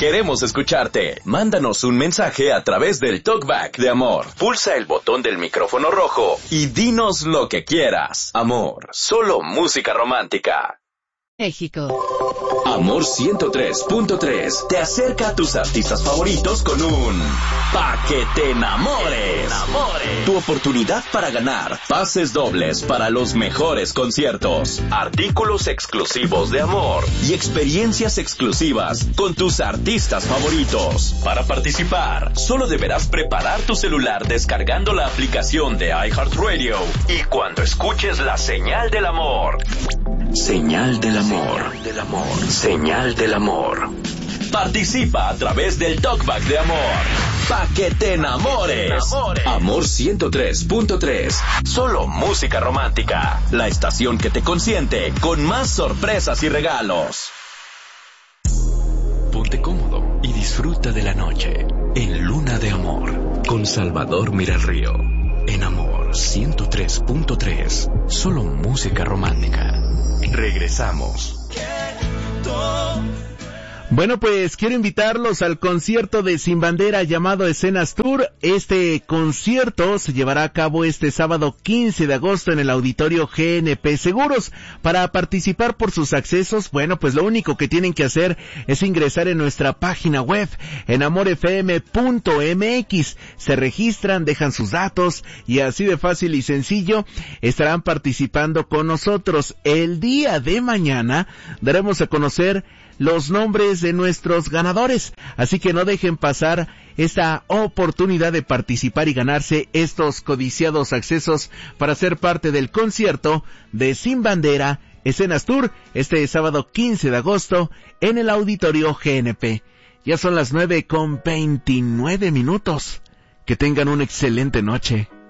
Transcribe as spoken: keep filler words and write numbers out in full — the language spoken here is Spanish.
Queremos escucharte. Mándanos un mensaje a través del Talkback de Amor. Pulsa el botón del micrófono rojo y dinos lo que quieras. Amor, solo música romántica. México. Amor ciento tres punto tres te acerca a tus artistas favoritos con un Pa' que te enamores. Tu oportunidad para ganar pases dobles para los mejores conciertos, artículos exclusivos de Amor y experiencias exclusivas con tus artistas favoritos. Para participar, solo deberás preparar tu celular descargando la aplicación de iHeartRadio y cuando escuches la señal del amor. Señal del amor. Señal del amor. Señal del amor. Participa a través del Talkback de Amor. Pa' que te enamores. Amor ciento tres punto tres. Solo música romántica. La estación que te consiente con más sorpresas y regalos. Ponte cómodo y disfruta de la noche en Luna de Amor con Salvador Miralrío. En Amor ciento tres punto tres. Solo música romántica. Regresamos. Bueno, pues quiero invitarlos al concierto de Sin Bandera llamado Escenas Tour. Este concierto se llevará a cabo este sábado quince de agosto en el Auditorio G N P Seguros. Para participar por sus accesos, bueno, pues lo único que tienen que hacer es ingresar en nuestra página web en amor f m punto m x. Se registran, dejan sus datos y así de fácil y sencillo estarán participando con nosotros. El día de mañana daremos a conocer los nombres de nuestros ganadores, así que no dejen pasar esta oportunidad de participar y ganarse estos codiciados accesos para ser parte del concierto de Sin Bandera Escenas Tour este sábado quince de agosto en el Auditorio G N P. Ya son las nueve con veintinueve minutos. Que tengan una excelente noche.